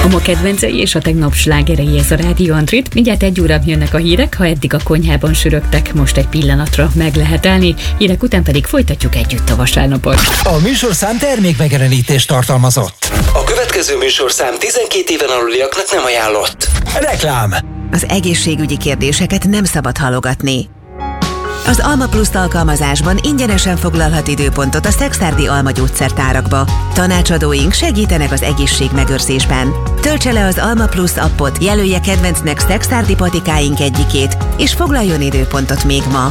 A ma kedvencei és a tegnap slágerei, ez a Rádió Andrét. Mindjárt 1 óra jönnek a hírek, ha eddig a konyhában sürögtek, most egy pillanatra meg lehet állni, hírek után pedig folytatjuk együtt a vasárnapot. A műsorszám termékmegjelenítést tartalmazott. A következő műsorszám 12 éven aluliaknak nem ajánlott. Reklám. Az egészségügyi kérdéseket nem szabad halogatni. Az Alma Plus alkalmazásban ingyenesen foglalhat időpontot a Szekszárdi Alma gyógyszertárakba. Tanácsadóink segítenek az egészségmegőrzésben. Töltse le az Alma Plus appot, jelölje kedvencnek szekszárdi patikáink egyikét, és foglaljon időpontot még ma.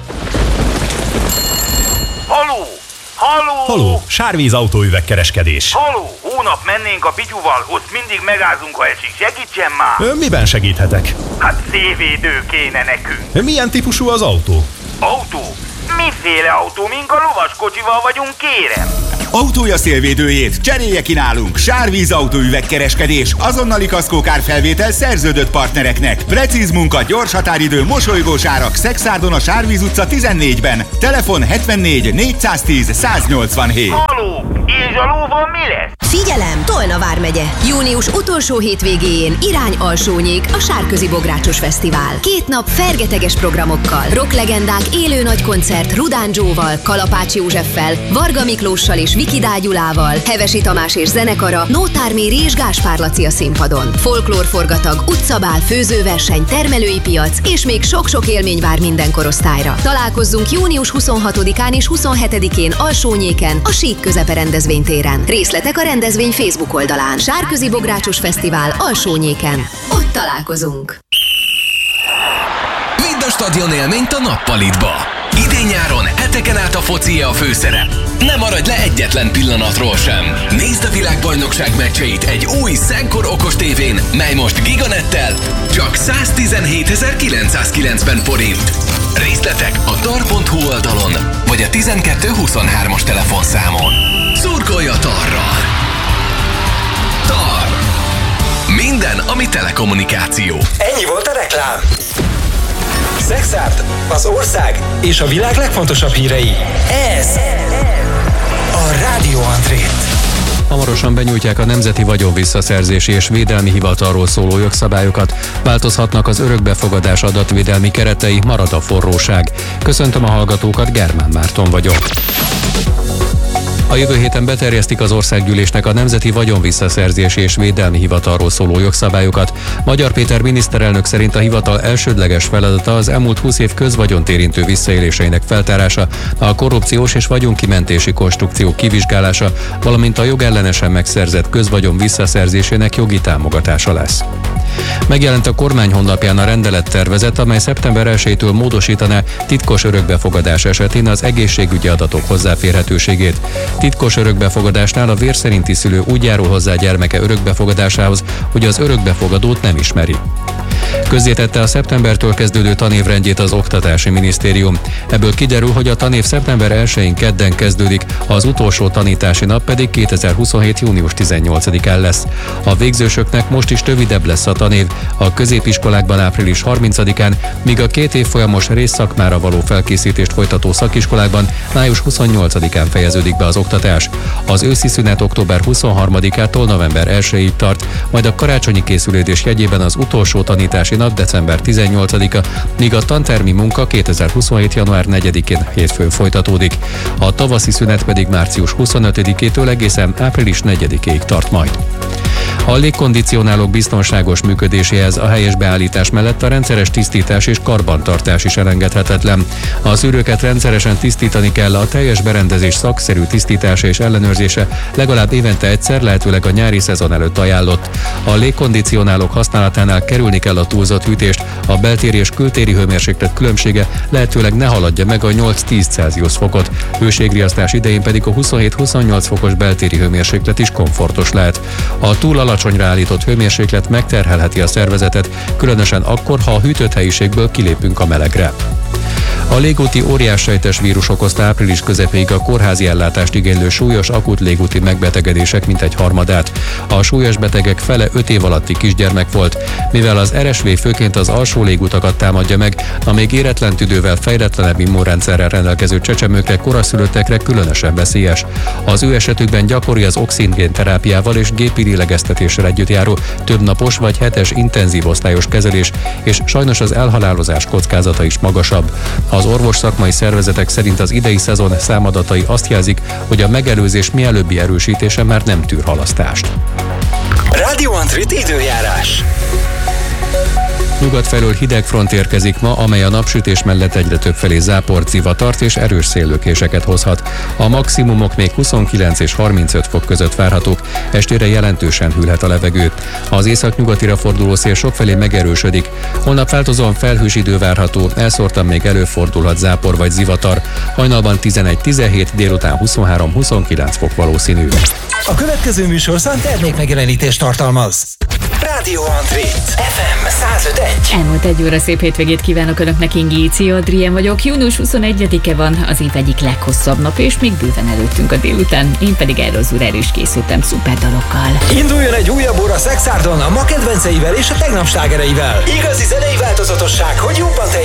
Haló! Haló! Haló, Sárvíz autóüvegkereskedés. Haló! Hónap mennénk a Pityuval, ott mindig megázunk, ha esik. Segítsen már! Miben segíthetek? Hát szélvédő kéne nekünk. Milyen típusú az autó? Autó? Miféle autó? Mink a lovaskocsival vagyunk, kérem? Autója szélvédőjét cserélje ki nálunk. Sárvíz autóüvegkereskedés. Azonnali kaszkókárfelvétel szerződött partnereknek. Precíz munka, gyors határidő, mosolygós árak. Szekszárdon a Sárvíz utca 14-ben. Telefon 74 410 187. Haló! És a lóval mi lesz? Figyelem! Tolna vármegye. Június utolsó hétvégéjén irány Alsónyék, a Sárközi Bográcsos Fesztivál. 2 nap fergeteges programokkal. Rocklegendák élő nagykoncert Rudán Joe-val, Kalapács Józseffel, Varga Miklóssal és Viki Dágyulával, Hevesi Tamás és zenekara, Nótár Méri és Gáspár Laci a színpadon. Folklórforgatag, utcabál, főzőverseny, termelői piac és még sok-sok élmény vár minden korosztályra. Találkozzunk június 26-án és 27-én Alsónyéken, a Sík Közepe rendezvénytéren. Részletek a rendezvény Facebook oldalán. Sárközi Bográcsos Fesztivál Alsónyéken. Ott találkozunk. Vidd a stadion élményt a Nappalitba. Idén-nyáron heteken át a focie a főszerep. Ne maradj le egyetlen pillanatról sem. Nézd a világbajnokság meccseit egy új Szenkor okos tévén, mely most Giganettel csak 117.990 forint. Részletek a tar.hu oldalon, vagy a 1223-as telefonszámon. Szurkolj a Tarral! Tar. Minden, ami telekommunikáció. Ennyi volt a reklám. Szekszárd, az ország és a világ legfontosabb hírei. Ez a Rádió Andrét. Hamarosan benyújtják a Nemzeti Vagyonvisszaszerzési és Védelmi Hivatalról szóló jogszabályokat. Változhatnak az örökbefogadás adatvédelmi keretei, marad a forróság. Köszöntöm a hallgatókat, Germán Márton vagyok. A jövő héten beterjesztik az Országgyűlésnek a Nemzeti Vagyonvisszaszerzési és Védelmi Hivatalról szóló jogszabályokat. Magyar Péter miniszterelnök szerint a hivatal elsődleges feladata az elmúlt 20 év közvagyont érintő visszaéléseinek feltárása, a korrupciós és vagyonkimentési konstrukciók kivizsgálása, valamint a jogellenesen megszerzett közvagyon visszaszerzésének jogi támogatása lesz. Megjelent a kormány honlapján a rendelettervezet, amely szeptember 1-től módosítaná titkos örökbefogadás esetén az egészségügyi adatok hozzáférhetőségét. Titkos örökbefogadásnál a vér szerinti szülő úgy járul hozzá gyermeke örökbefogadásához, hogy az örökbefogadót nem ismeri. Közzétette a szeptembertől kezdődő tanévrendjét az Oktatási Minisztérium. Ebből kiderül, hogy a tanév szeptember 1-én kedden kezdődik, az utolsó tanítási nap pedig 2027. június 18-án lesz. A végzősöknek most is rövidebb lesz a tanév, a középiskolákban április 30-án, míg a 2 évfolyamos részszakmára való felkészítést folytató szakiskolákban május 28-án fejeződik be az oktatás. Az őszi szünet október 23-ától november 1-ig tart, majd a karácsonyi készülődés jegyében az utolsó tanítási nap december 18-a, míg a tantermi munka 2027. január 4-én hétfőn folytatódik. A tavaszi szünet pedig március 25-től egészen április 4-ig tart majd. A légkondicionálók biztonságos működéséhez a helyes beállítás mellett a rendszeres tisztítás és karbantartás is elengedhetetlen. A szűrőket rendszeresen tisztítani kell, a teljes berendezés szakszerű tisztítása és ellenőrzése legalább évente egyszer, lehetőleg a nyári szezon előtt ajánlott. A légkondicionálók használatánál kerülni kell a túlzott hűtést, a beltéri és kültéri hőmérséklet különbsége lehetőleg ne haladja meg a 8-10 Celsius fokot. Hőségriasztás idején pedig a 27-28 fokos beltéri hőmérséklet is komfortos lehet. A túl alacsonyra állított hőmérséklet megterhelheti a szervezetet, különösen akkor, ha a hűtött helyiségből kilépünk a melegre. A légúti óriássejtes vírus okozta április közepéig a kórházi ellátást igénylő súlyos akut légúti megbetegedések mintegy harmadát. A súlyos betegek fele 5 év alatti kisgyermek volt, mivel az RSV főként az alsó légutakat támadja meg, a még éretlen tüdővel fejletlenebb immunrendszerrel rendelkező csecsemőkre, koraszülöttekre különösen veszélyes. Az ő esetükben gyakori az oxigénterápiával és gépi lélegeztetéssel együtt járó többnapos vagy hetes intenzív osztályos kezelés, és sajnos az elhalálozás kockázata is magasabb. Az orvos szakmai szervezetek szerint az idei szezon számadatai azt jelzik, hogy a megelőzés mielőbbi erősítése már nem tűr halasztást. Radio Antrit időjárás. Nyugat felől hideg front érkezik ma, amely a napsütés mellett egyre többfelé záport, zivatart és erős széllökéseket hozhat. A maximumok még 29 és 35 fok között várhatók, estére jelentősen hűlhet a levegő. Az északnyugatira forduló szél sokfelé megerősödik. Holnap változóan felhős idő várható, elszórtan még előfordulhat zápor vagy zivatar. Hajnalban 11-17, délután 23-29 fok valószínű. A következő műsorszám termékmegjelenítést tartalmaz. Radio Antrit FM 105.1. Elmúlt egy óra, szép hétvégét kívánok Önöknek, Ingi Adrien vagyok. Június 21-e van, az év egyik leghosszabb nap, és még bőven előttünk a délután. Én pedig erről az órára is készültem szuper dalokkal. Induljon egy újabb óra Szexárdon a ma kedvenceivel és a tegnap slágereivel. Igazi zenei változatosság, hogy jobban